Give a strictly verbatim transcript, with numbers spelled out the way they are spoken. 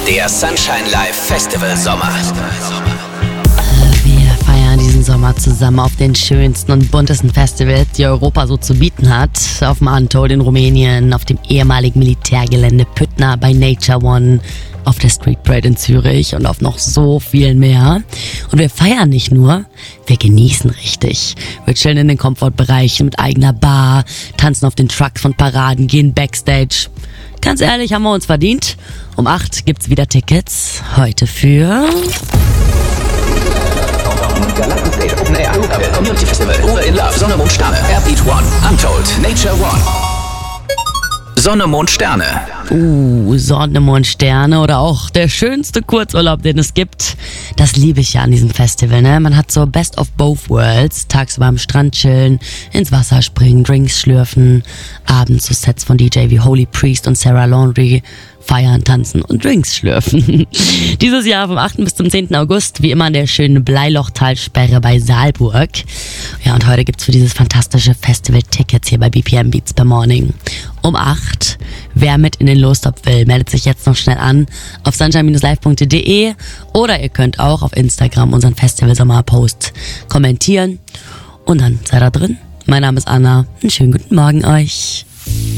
Der Sunshine Live Festival Sommer. Wir feiern diesen Sommer zusammen auf den schönsten und buntesten Festivals, die Europa so zu bieten hat. Auf dem Untold in Rumänien, auf dem ehemaligen Militärgelände Püttner bei Nature One, auf der Street Parade in Zürich und auf noch so viel mehr. Und wir feiern nicht nur, wir genießen richtig. Wir chillen in den Komfortbereichen mit eigener Bar, tanzen auf den Trucks von Paraden, gehen Backstage. Ganz ehrlich, haben wir uns verdient. Um acht gibt's wieder Tickets. Heute für... Community Festival, Ruhe in Love, Sonne, Mond, Sterne, Airbeat One, Untold, Nature One. Sonne, Mond, Sterne. Uh, Sonne, Mond, Sterne oder auch der schönste Kurzurlaub, den es gibt. Das liebe ich ja an diesem Festival, ne? Man hat so Best of Both Worlds. Tagsüber am Strand chillen, ins Wasser springen, Drinks schlürfen. Abends so Sets von D J wie Holy Priest und Sarah Laundry. Feiern, tanzen und Drinks schlürfen. Dieses Jahr vom achten bis zum zehnten August, wie immer an der schönen Bleilochtalsperre bei Saalburg. Ja, und heute gibt's für dieses fantastische Festival Tickets hier bei B P M Beats per Morning. Um acht. Wer mit in den Lostopf will, meldet sich jetzt noch schnell an auf sunshine dash live punkt de oder ihr könnt auch auf Instagram unseren Festival-Sommer-Post kommentieren und dann seid da drin. Mein Name ist Anna. Einen schönen guten Morgen euch.